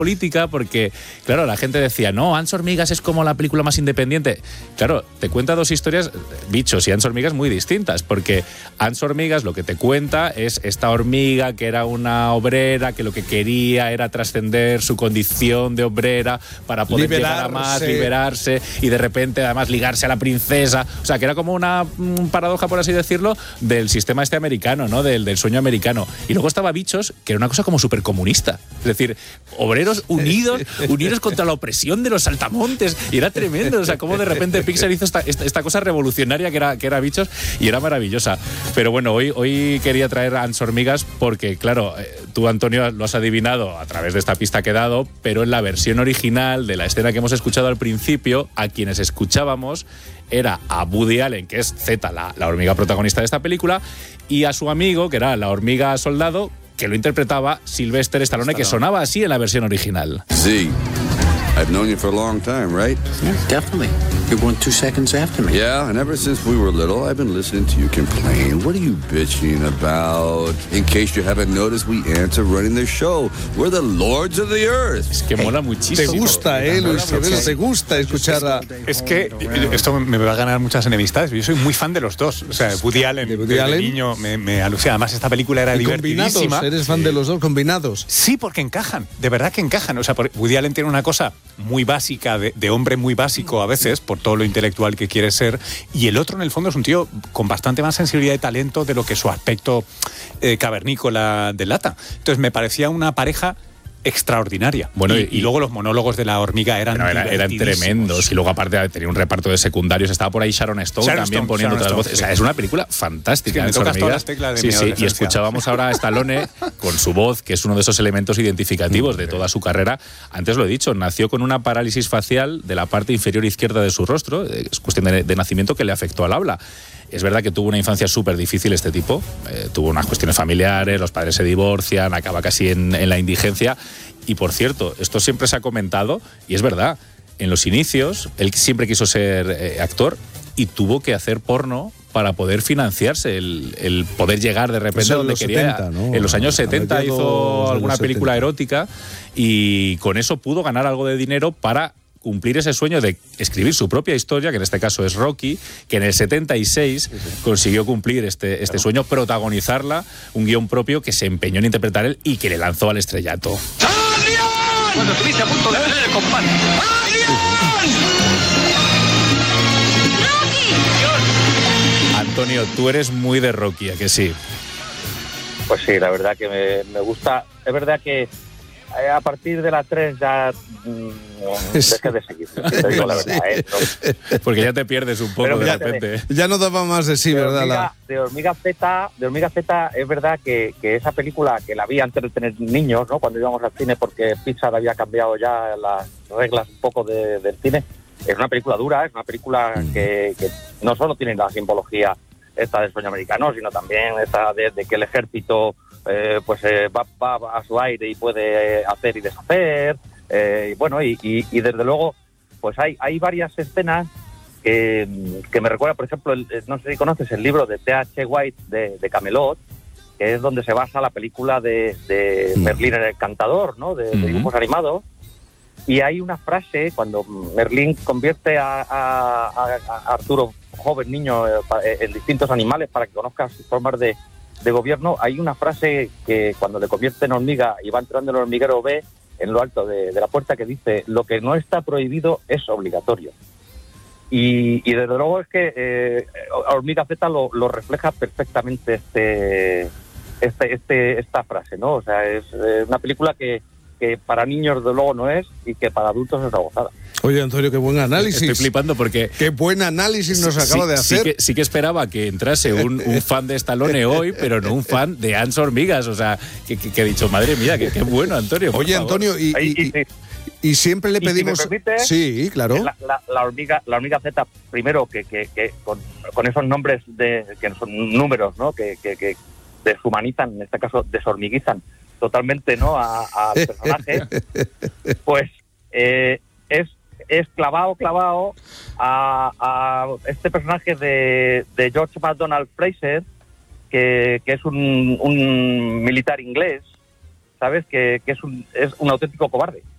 política porque, claro, la gente decía, no, Ans Hormigas es como la película más independiente. Claro, te cuenta dos historias, Bichos y Ans Hormigas, muy distintas, porque Ans Hormigas lo que te cuenta es esta hormiga que era una obrera, que lo que quería era trascender su condición de obrera para poder llegar a más, liberarse y de repente además ligarse a la princesa. O sea, que era como una paradoja, por así decirlo, del sistema este americano, ¿no? Del sueño americano. Y luego estaba Bichos, que era una cosa como súper comunista. Es decir, obreros unidos contra la opresión de los saltamontes. Y era tremendo. O sea, cómo de repente Pixar hizo esta cosa revolucionaria que era Bichos, y era maravillosa. Pero bueno, hoy quería traer a Ans Hormigas porque, claro, tú, Antonio, lo has adivinado a través de esta pista que he dado, pero en la versión original de la escena que hemos escuchado al principio, a quienes escuchábamos era a Woody Allen, que es Zeta, la hormiga protagonista de esta película, y a su amigo, que era la hormiga soldado, que lo interpretaba Sylvester Stallone, que sonaba así en la versión original. Sí. I've known you for a long time, right? Yeah, definitely. You're 2 seconds after me. Yeah, and ever since we were little, I've been listening to you complain. What are you bitching about? In case you haven't noticed, we answer running the show. We're the lords of the earth. Es que mola muchísimo. Te gusta, Luis, te gusta escuchar a... Es que esto me va a ganar muchas enemistades. Yo soy muy fan de los dos. O sea, Woody Allen, de niño, me alucina. Además, esta película era divertidísima. Combinados, ¿eres fan de los dos combinados? Sí, porque encajan. De verdad que encajan. O sea, Woody Allen tiene una cosa muy básica, de hombre muy básico a veces, por todo lo intelectual que quiere ser, y el otro en el fondo es un tío con bastante más sensibilidad y talento de lo que su aspecto cavernícola delata. Entonces me parecía una pareja extraordinaria. Bueno, y luego los monólogos de la hormiga eran tremendos, y luego aparte tenía un reparto de secundarios, estaba por ahí Sharon Stone también poniendo otras voces. O sea, es una película fantástica. Es que me tocas todas las teclas de mi adolescencia. Y escuchábamos ahora a Stallone con su voz, que es uno de esos elementos identificativos de toda su carrera. Antes lo he dicho, nació con una parálisis facial de la parte inferior izquierda de su rostro, es cuestión de nacimiento, que le afectó al habla. Es verdad que tuvo una infancia súper difícil este tipo, tuvo unas cuestiones familiares, los padres se divorcian, acaba casi en la indigencia. Y por cierto, esto siempre se ha comentado, y es verdad, en los inicios él siempre quiso ser actor y tuvo que hacer porno para poder financiarse, el poder llegar de repente a donde quería. 70, ¿no? En los años 70 hizo alguna película erótica y con eso pudo ganar algo de dinero para cumplir ese sueño de escribir su propia historia, que en este caso es Rocky, que en el 76 consiguió cumplir este sueño, protagonizarla, un guión propio que se empeñó en interpretar él y que le lanzó al estrellato. ¡Adrián! Cuando estuviste a punto de hacer el combate. ¡Adrián! Antonio, tú eres muy de Rocky, ¿a que sí? Pues sí, la verdad que me gusta. Es verdad que a partir de la 3 ya dejé de seguir. Te digo la verdad, ¿no? Porque ya te pierdes un poco de repente. Ya no daba más de sí, ¿verdad? De Hormiga Z es verdad que esa película, que la vi antes de tener niños, ¿no? Cuando íbamos al cine, porque Pixar había cambiado ya las reglas un poco del cine. Es una película dura, es una película que no solo tiene la simbología esta del sueño americano, sino también esta de que el ejército va a su aire y puede hacer y deshacer, y desde luego pues hay varias escenas que me recuerdan, por ejemplo, no sé si conoces el libro de T.H. White de Camelot, que es donde se basa la película de Merlín el Encantador, ¿no? de dibujos animados, y hay una frase cuando Merlín convierte a Arturo, joven niño, en distintos animales para que conozca sus formas de gobierno. Hay una frase que cuando le convierte en hormiga y va entrando en el hormiguero, ve en lo alto de la puerta que dice: lo que no está prohibido es obligatorio. Y desde luego es que Hormiga Z lo refleja perfectamente esta frase, ¿no? O sea, es una película que para niños desde luego no es, y que para adultos es una gozada. Oye, Antonio, qué buen análisis. Estoy flipando porque... Qué buen análisis nos acaba de hacer. Sí que esperaba que entrase un fan de Stallone hoy, pero no un fan de Ans Hormigas. O sea, que he dicho, madre mía, qué bueno, Antonio. Oye, Antonio, y siempre le pedimos... Si me permite, sí, claro. La hormiga Z, primero, que con esos nombres que son números, ¿no? Que deshumanizan, en este caso deshormiguizan totalmente, ¿no? al personaje, pues es clavado a este personaje de George McDonald Fraser, que es un militar inglés, ¿sabes? Que es un auténtico cobarde.